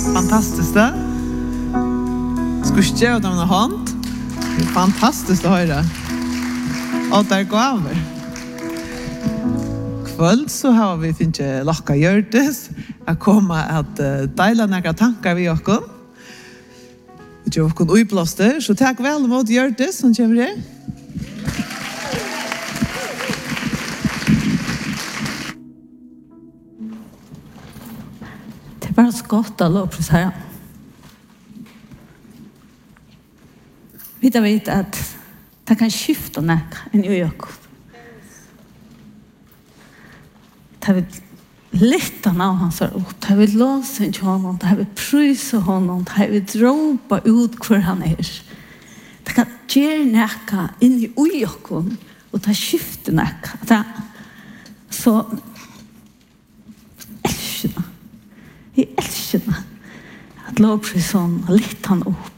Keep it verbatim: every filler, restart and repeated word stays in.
Fantastiskt det. Ska vi göra dem en hand? Det är fantastiskt att höra. Och där går över. Kväll så har vi finne Locka Hjörtes att komma att dela några tankar vi oss. Vi gör oss uppblåster, så tack väl mot Hjörtes som kommer det. Det är bara så gott att lovpris här. Vi vet att det kan skifta näka en ökod. Det vill leta av hans ord. Det vill låsa in till honom. Det vill prysa honom. Det vill dråpa ut hur han är. Det kan göra näka in i ökod. Och det skiftar näka. Så älskar det. Jag älskar det. Att lovprisa honom och leta honom upp.